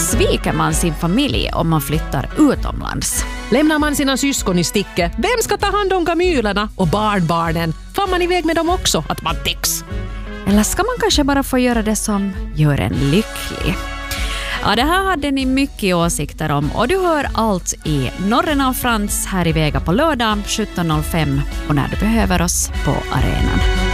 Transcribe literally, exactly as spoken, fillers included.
Sviker man sin familj om man flyttar utomlands? Lämnar man sina syskon i sticket? Vem ska ta hand om kamylerna och barnbarnen? Får man iväg med dem också att man täcks? Eller ska man kanske bara få göra det som gör en lycklig? Ja, det här hade ni mycket åsikter om och du hör allt i Norren av Frans här i Vega på lördag sjutton noll fem och när du behöver oss på arenan.